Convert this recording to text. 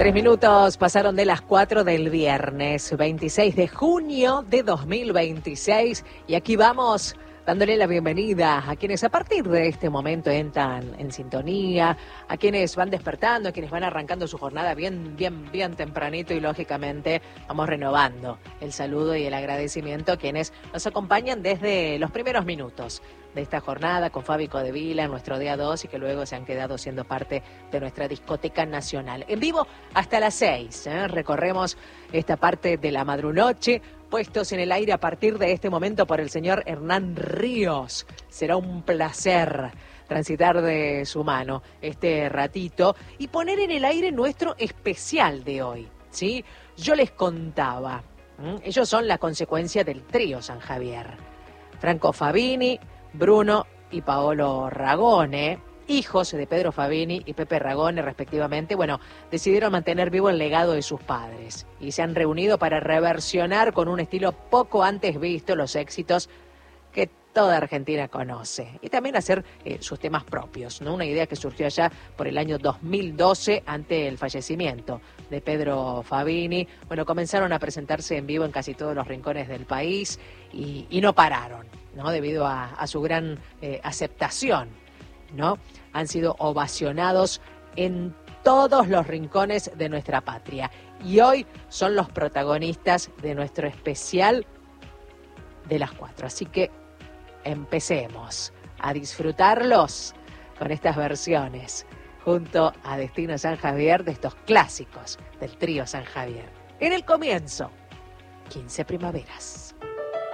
3 minutos pasaron de las 4 del viernes 26 de junio de 2026 y aquí vamos dándole la bienvenida a quienes a partir de este momento entran en sintonía, a quienes van despertando, a quienes van arrancando su jornada bien tempranito y lógicamente vamos renovando el saludo y el agradecimiento a quienes nos acompañan desde los primeros minutos de esta jornada con Fabi Codevila en nuestro día 2 y que luego se han quedado siendo parte de nuestra discoteca nacional. En vivo hasta las 6, recorremos esta parte de la madrunoche, puestos en el aire a partir de este momento por el señor Hernán Ríos. Será un placer transitar de su mano este ratito y poner en el aire nuestro especial de hoy, ¿sí? Yo les contaba, ellos son la consecuencia del trío San Javier. Franco Fabini, Bruno y Paolo Ragone, hijos de Pedro Fabini y Pepe Ragone respectivamente, decidieron mantener vivo el legado de sus padres y se han reunido para reversionar con un estilo poco antes visto los éxitos que toda Argentina conoce y también hacer sus temas propios, ¿no? Una idea que surgió allá por el año 2012 ante el fallecimiento de Pedro Fabini. Comenzaron a presentarse en vivo en casi todos los rincones del país y no pararon, ¿no? Debido a su gran aceptación, ¿no? Han sido ovacionados en todos los rincones de nuestra patria y hoy son los protagonistas de nuestro especial de las 4. Así que empecemos a disfrutarlos con estas versiones junto a Destino San Javier de estos clásicos del trío San Javier. En el comienzo, 15 primaveras.